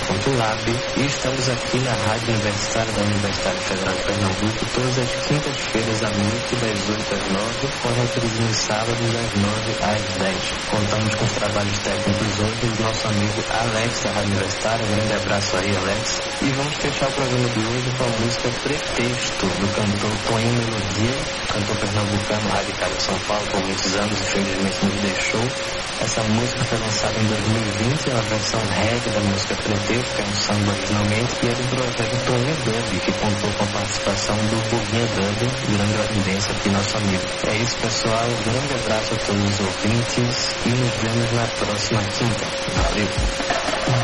www.radiouniversitaria.lab e estamos aqui na Rádio Universitária da Universidade Federal de Pernambuco todas as quintas-feiras à noite, das 8 às 9, com a reprise nos sábados, das 9 às 10. Contamos com os trabalhos técnicos hoje do nosso amigo Alex da Rádio Universitária. Um grande abraço aí, Alex. E vamos fechar o programa de hoje com a música Pretexto, do cantor Toninho Melodia, cantor pernambucano radicado em São Paulo por muitos anos, infelizmente nos deixou. Essa música foi lançada em 2020, é uma versão reggae da música Pretexto, que é um samba originalmente, e é do projeto Toninho Dub, que contou com a participação do Boguinha Dub, grande audiência aqui, nosso amigo. É isso, pessoal. Um grande abraço a todos os ouvintes e nos vemos na próxima quinta. Valeu!